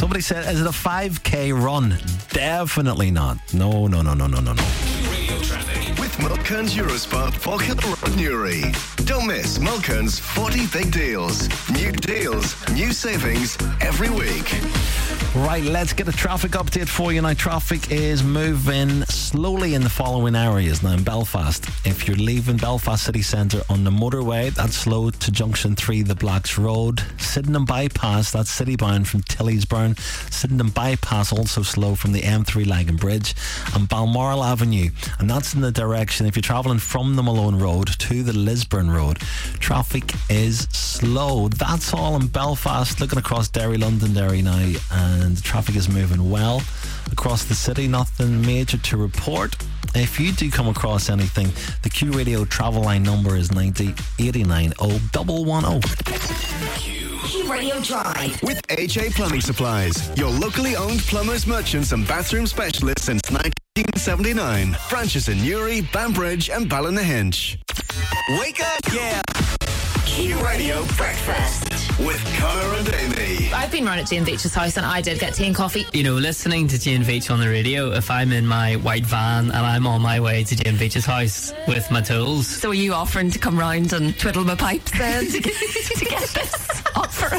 Somebody said, is it a 5k run? Definitely not. No. Radio traffic With Mulcairn's Eurosport for Hill Road Newry. Don't miss Mulcairn's 40 big deals. New deals, new savings every week. Right, let's get a traffic update for you now. Traffic is moving slowly in the following areas now in Belfast. If you're leaving Belfast city centre on the motorway, that's slow to Junction 3, the Blacks Road. Sydenham Bypass, that's city bound from Tillysburn. Sydenham Bypass also slow from the M3 Lagan Bridge. And Balmoral Avenue, and that's in the direction, if you're travelling from the Malone Road to the Lisburn Road, traffic is slow. That's all in Belfast. Looking across Derry, Londonderry now, and the traffic is moving well across the city. Nothing major to report. If you do come across anything, the Q Radio travel line number is 90 89 0110. Q Radio Drive With AJ Plumbing Supplies, your locally owned plumbers, merchants and bathroom specialists since 1979. Branches in Newry, Banbridge and Ballynahinch. Wake up! Yeah! Q Radio Breakfast With Connor and Amy. I've been round at Jane Veitch's house and I did get tea and coffee. You know, listening to Jane Veitch on the radio, if I'm in my white van and I'm on my way to Jane Veitch's house with my tools. So are you offering to come round and twiddle my pipes then to get this offering?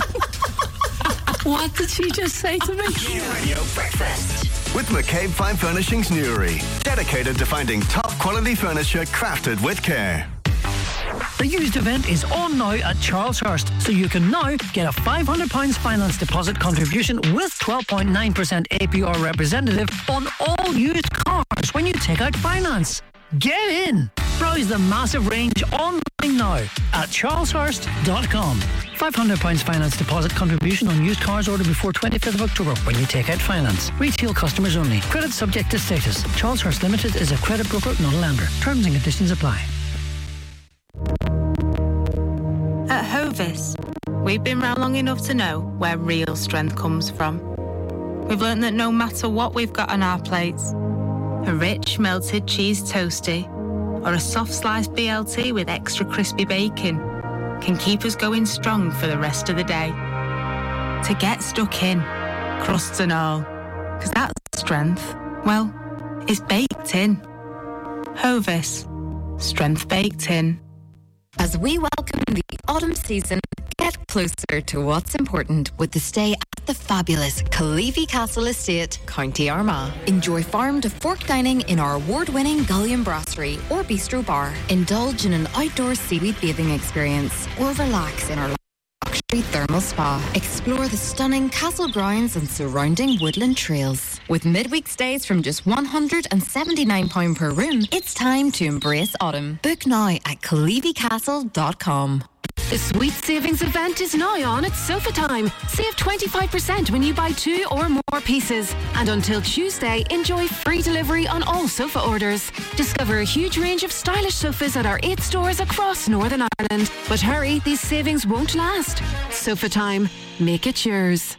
What did she just say to me? Q Radio Breakfast With McCabe Fine Furnishings Newry. Dedicated to finding top quality furniture crafted with care. The used event is on now at Charleshurst, so you can now get a £500 finance deposit contribution with 12.9% APR representative on all used cars when you take out finance. Get in! Browse the massive range online now at charleshurst.com. £500 finance deposit contribution on used cars ordered before 25th of October when you take out finance. Retail customers only. Credit subject to status. Charleshurst Limited is a credit broker, not a lender. Terms and conditions apply. At Hovis, we've been around long enough to know where real strength comes from. We've learned that no matter what we've got on our plates, a rich melted cheese toastie or a soft sliced BLT with extra crispy bacon can keep us going strong for the rest of the day. To get stuck in, crusts and all, because that strength, well, is baked in. Hovis, strength baked in. As we welcome the autumn season, get closer to what's important with the stay at the fabulous Caleavy Castle Estate, County Armagh. Enjoy farm to fork dining in our award-winning Gullion Brasserie or Bistro Bar. Indulge in an outdoor seaweed bathing experience or relax in our luxury thermal spa. Explore the stunning castle grounds and surrounding woodland trails. With midweek stays from just £179 per room, it's time to embrace autumn. Book now at caleavycastle.com. The Sweet Savings event is now on at Sofa Time. Save 25% when you buy 2 or more pieces. And until Tuesday, enjoy free delivery on all sofa orders. Discover a huge range of stylish sofas at our 8 stores across Northern Ireland. But hurry, these savings won't last. Sofa Time. Make it yours.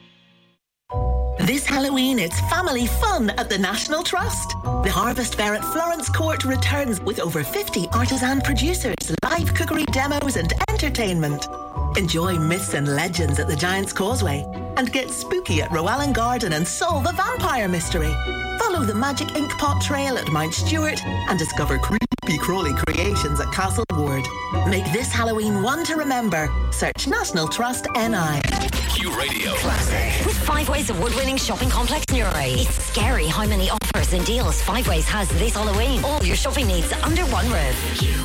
This Halloween, it's family fun at the National Trust. The Harvest Fair at Florence Court returns with over 50 artisan producers, live cookery demos and entertainment. Enjoy myths and legends at the Giant's Causeway and get spooky at Rowan Garden and solve a vampire mystery. Follow the Magic Ink Pot Trail at Mount Stewart and discover creepy crawly creations at Castle Ward. Make this Halloween one to remember. Search National Trust NI. Q Radio Classic. With Five Ways award-winning shopping complex Newry. It's scary how many offers and deals Five Ways has this Halloween. All your shopping needs under one roof.